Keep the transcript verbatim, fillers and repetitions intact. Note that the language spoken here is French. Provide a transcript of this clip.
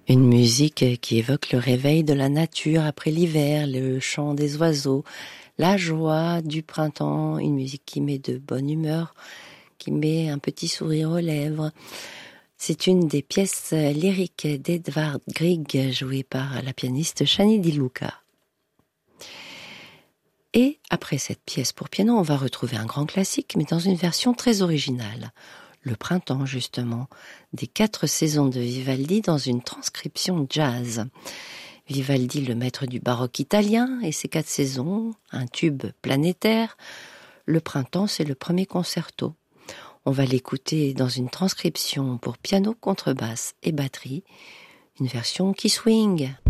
Une musique qui évoque le réveil de la nature après l'hiver, le chant des oiseaux, la joie du printemps, une musique qui met de bonne humeur, qui met un petit sourire aux lèvres. C'est une des pièces lyriques d'Edvard Grieg, jouée par la pianiste Shani Di Luca. Et après cette pièce pour piano, on va retrouver un grand classique, mais dans une version très originale. Le printemps, justement, des quatre saisons de Vivaldi dans une transcription jazz. Vivaldi, le maître du baroque italien, et ses quatre saisons, un tube planétaire. Le printemps, c'est le premier concerto. On va l'écouter dans une transcription pour piano, contrebasse et batterie, une version qui swing.